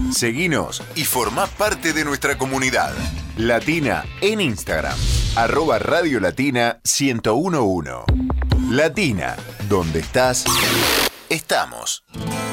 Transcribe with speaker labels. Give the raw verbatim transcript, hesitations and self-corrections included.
Speaker 1: Seguinos y formá parte de nuestra comunidad. Latina en Instagram, arroba Radio Latina ciento uno punto uno. Latina, donde estás, estamos.